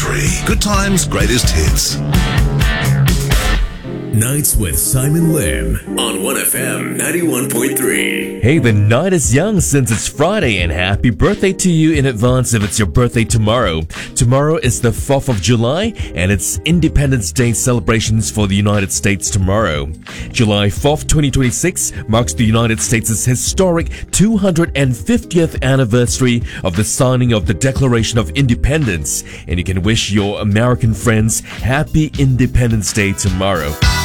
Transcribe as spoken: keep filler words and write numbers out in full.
three. Good times, greatest hits. Nights with Simon Lim on one F M ninety-one point three. Hey, the night is young since it's Friday, and happy birthday to you in advance if it's your birthday tomorrow. Tomorrow is the fourth of July, and it's Independence Day celebrations for the United States tomorrow. July fourth, twenty twenty-six marks the United States' historic two hundred fiftieth anniversary of the signing of the Declaration of Independence, and you can wish your American friends happy Independence Day tomorrow.